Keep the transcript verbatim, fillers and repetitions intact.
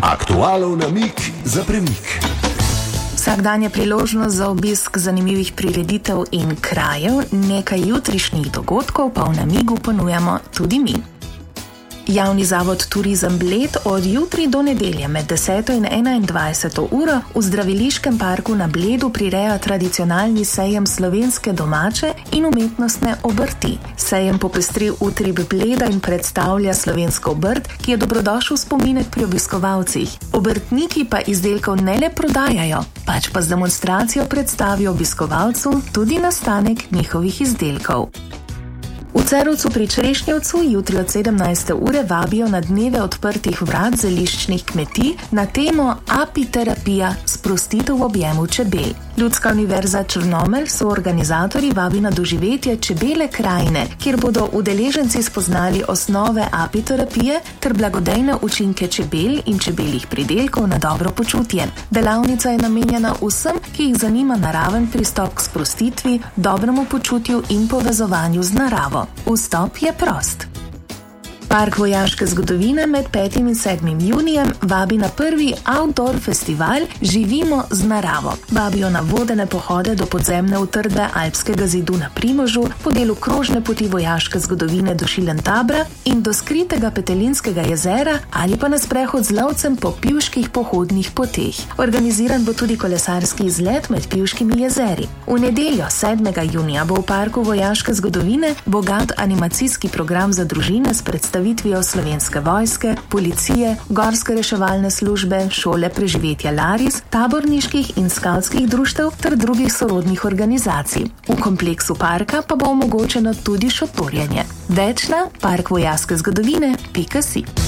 Aktualov namig za premik. Vsak dan je priložnost za obisk zanimivih prireditev in krajev, nekaj jutrišnjih dogodkov pa v namigu ponujamo tudi mi. Javni zavod Turizem Bled od jutri do nedelje med deseto in enaindvajseto uro v Zdraviliškem parku na Bledu prireja tradicionalni sejem slovenske domače in umetnostne obrti. Sejem popestri utrip Bleda in predstavlja slovensko obrt, ki je dobrodošel spominek pri obiskovalcih. Obrtniki pa izdelkov ne le prodajajo, pač pa z demonstracijo predstavijo obiskovalcu tudi nastanek njihovih izdelkov. V Cerovcu pri Črešnjevcu jutri od sedemnajste ure vabijo na dneve odprtih vrat zeliščnih kmetij na temo apiterapija, sprostitev v objemu čebel. Ljudska univerza Črnomelj so organizatorji vabi na doživetje čebele krajine, kjer bodo udeleženci spoznali osnove apiterapije ter blagodejne učinke čebel in čebeljih pridelkov na dobro počutje. Delavnica je namenjena vsem, ki jih zanima naraven pristop k sprostitvi, dobremu počutju in povezovanju z naravo. Vstop je prost. Park vojaške zgodovine med petim in sedmim junijem vabi na prvi outdoor festival Živimo z naravo. Vabijo na vodene pohode do podzemne utrdbe Alpskega zidu na Primožu, po delu krožne poti vojaške zgodovine do Šilentabra in do skritega Petelinskega jezera ali pa na sprehod z lovcem po pivških pohodnih poteh. Organiziran bo tudi kolesarski izlet med Pivškimi jezeri. V nedeljo sedmega junija bo v parku vojaške zgodovine bogat animacijski program za družine s predstavitvijo Slovenske vojske, policije, gorske reševalne službe, šole preživetja Laris, taborniških in skavtskih društev ter drugih sorodnih organizacij. V kompleksu parka pa bo omogočeno tudi šotorjenje. Več na park vojaške zgodovine pika si.